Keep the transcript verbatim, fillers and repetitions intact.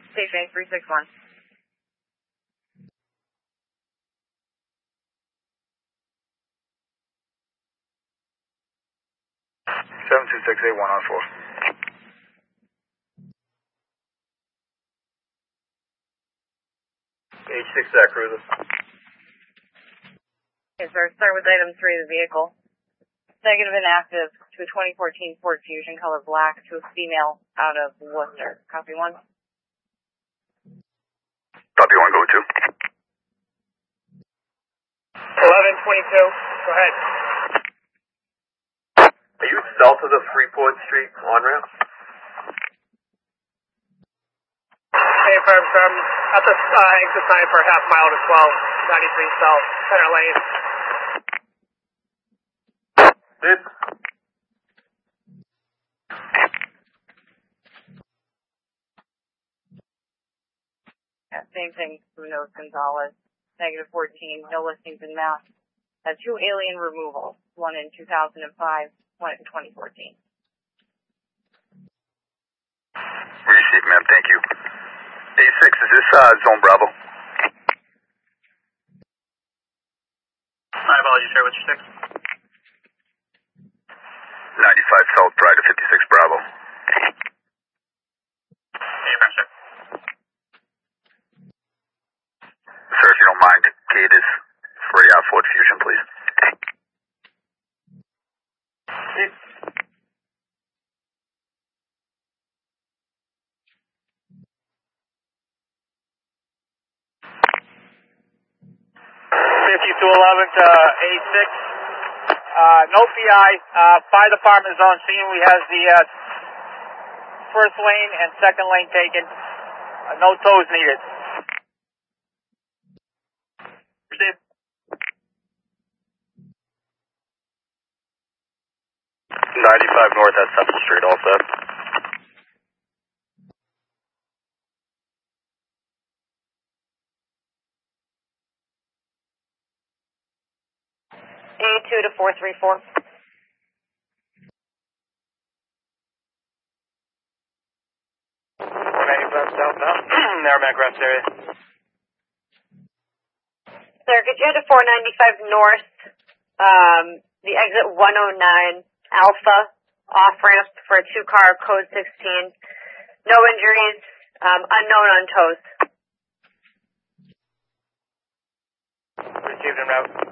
Station three six one. seven two six eight one on four. H six that cruiser. Okay, sir. Start with item three of the vehicle. Negative inactive to a twenty fourteen Ford Fusion color black to a female out of Worcester. Copy one. Copy one, go two. eleven twenty-two, go ahead. Are you south of the Freeport Street on-ramp? Hey, firm, firm. At the uh, exit sign for half mile to twelve, ninety-three south, center lane. This. Yeah, same thing. Bruno Gonzalez. Negative fourteen. No listings in Mass. Has two alien removals. One in two thousand five, one in twenty fourteen. Receive, ma'am. Thank you. A six, is this uh, Zone Bravo? My apologies, sir. What's your six? ninety-five South, Pride to fifty-six Bravo. Hey, firm, sir. Sir, if you don't mind, gate is for uh, Ford Fusion, please. fifty-two eleven to A six. Uh, no P I. Uh, fire department is on scene. We have the uh, first lane and second lane taken. Uh, no tows needed. Receive. ninety-five North at Central Street, all set. A two to four three four. one eighty-five south now. Merrimack rest area. Sir, could you head to four ninety-five North, um, the exit one oh nine Alpha, off-ramp for a two-car code sixteen. No injuries, um, unknown on tows. Received en route.